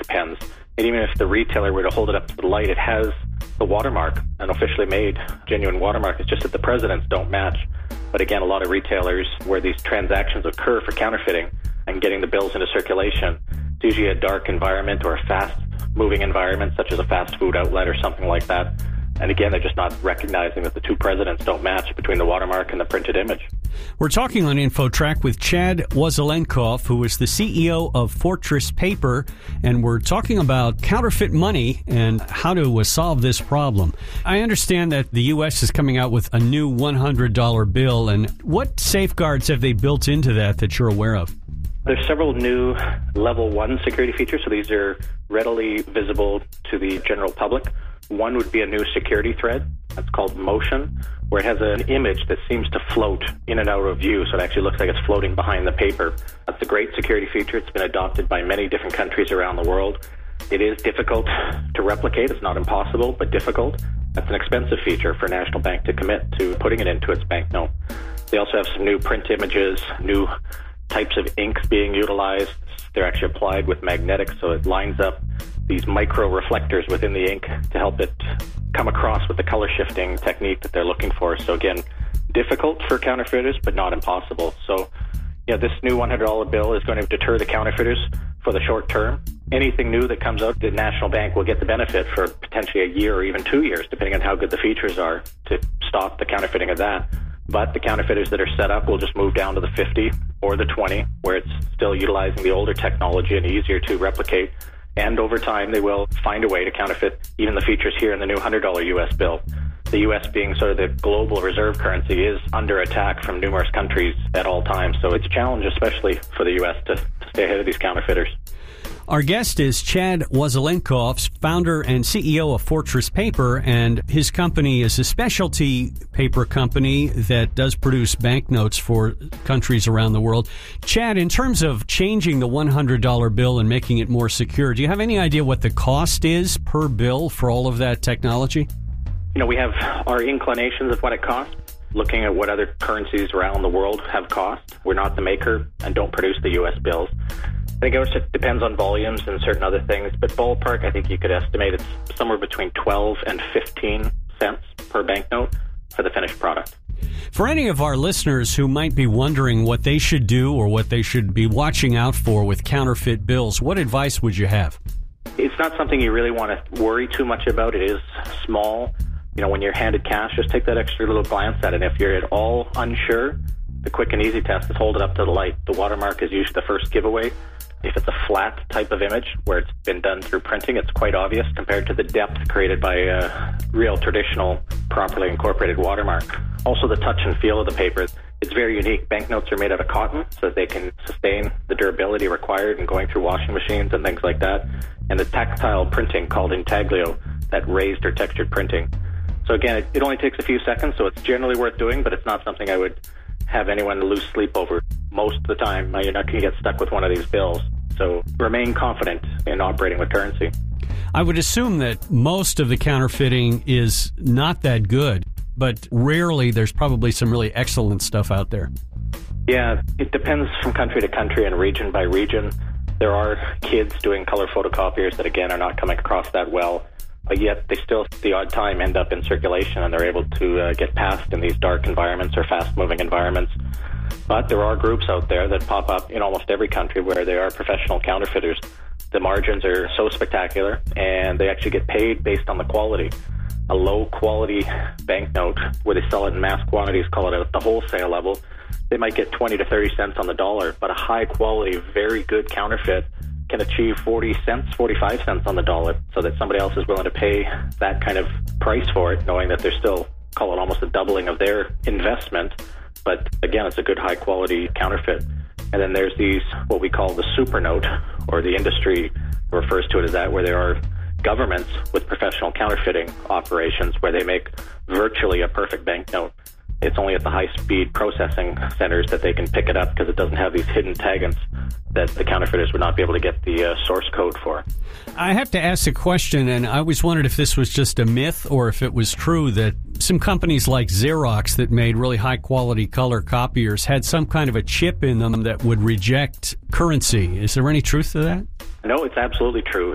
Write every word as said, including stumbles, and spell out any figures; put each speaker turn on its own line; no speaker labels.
pens. And even if the retailer were to hold it up to the light, it has the watermark, an officially made genuine watermark. It's just that the presidents don't match. But again, a lot of retailers where these transactions occur for counterfeiting and getting the bills into circulation, it's usually a dark environment or a fast-moving environment, such as a fast food outlet or something like that. And again, they're just not recognizing that the two presidents don't match between the watermark and the printed image.
We're talking on InfoTrack with Chad Wasilenkoff, who is the C E O of Fortress Paper, and we're talking about counterfeit money and how to uh, solve this problem. I understand that the U S is coming out with a new one hundred dollar bill, and what safeguards have they built into that that you're aware of?
There's several new level one security features, so these are readily visible to the general public. One would be a new security thread. That's called Motion, where it has an image that seems to float in and out of view, so it actually looks like it's floating behind the paper. That's a great security feature. It's been adopted by many different countries around the world. It is difficult to replicate. It's not impossible, but difficult. That's an expensive feature for a national bank to commit to putting it into its banknote. They also have some new print images, new types of inks being utilized. They're actually applied with magnetics, so it lines up these micro reflectors within the ink to help it come across with the color shifting technique that they're looking for. So again, difficult for counterfeiters, but not impossible. So yeah, this new one hundred dollar bill is going to deter the counterfeiters for the short term. Anything new that comes out, the National Bank will get the benefit for potentially a year or even two years, depending on how good the features are, to stop the counterfeiting of that. But the counterfeiters that are set up will just move down to the fifty or the twenty, where it's still utilizing the older technology and easier to replicate. And over time, they will find a way to counterfeit even the features here in the new one hundred dollar U S bill. The U S being sort of the global reserve currency is under attack from numerous countries at all times. So it's a challenge, especially for the U S, to, to stay ahead of these counterfeiters.
Our guest is Chad Wasilenkoff, founder and C E O of Fortress Paper, and his company is a specialty paper company that does produce banknotes for countries around the world. Chad, in terms of changing the one hundred dollar bill and making it more secure, do you have any idea what the cost is per bill for all of that technology?
You know, we have our inclinations of what it costs, looking at what other currencies around the world have cost. We're not the maker and don't produce the U S bills. I think it depends on volumes and certain other things, but ballpark, I think you could estimate it's somewhere between twelve and fifteen cents per banknote for the finished product.
For any of our listeners who might be wondering what they should do or what they should be watching out for with counterfeit bills, what advice would you have?
It's not something you really want to worry too much about. It is small. You know, when you're handed cash, just take that extra little glance at it. If you're at all unsure, the quick and easy test is hold it up to the light. The watermark is usually the first giveaway. If it's a flat type of image where it's been done through printing, it's quite obvious compared to the depth created by a real traditional, properly incorporated watermark. Also, the touch and feel of the paper. It's very unique. Banknotes are made out of cotton so that they can sustain the durability required in going through washing machines and things like that. And the tactile printing called intaglio, that raised or textured printing. So again, it, it only takes a few seconds, so it's generally worth doing, but it's not something I would have anyone lose sleep over. Most of the time, you're not going to get stuck with one of these bills. So remain confident in operating with currency.
I would assume that most of the counterfeiting is not that good, but rarely there's probably some really excellent stuff out there.
Yeah, it depends from country to country and region by region. There are kids doing color photocopiers that, again, are not coming across that well, but yet they still, the odd time, end up in circulation and they're able to uh, get past in these dark environments or fast-moving environments. But there are groups out there that pop up in almost every country where they are professional counterfeiters. The margins are so spectacular, and they actually get paid based on the quality. A low-quality banknote, where they sell it in mass quantities, call it at the wholesale level, they might get twenty to thirty cents on the dollar, but a high-quality, very good counterfeit can achieve forty cents, forty-five cents on the dollar, so that somebody else is willing to pay that kind of price for it, knowing that they're still, call it almost a doubling of their investment. But again, it's a good high-quality counterfeit. And then there's these, what we call the super note, or the industry refers to it as that, where there are governments with professional counterfeiting operations where they make virtually a perfect banknote. It's only at the high-speed processing centers that they can pick it up because it doesn't have these hidden taggants that the counterfeiters would not be able to get the uh, source code for.
I have to ask a question, and I always wondered if this was just a myth or if it was true that some companies like Xerox that made really high-quality color copiers had some kind of a chip in them that would reject currency. Is there any truth to that?
No, it's absolutely true.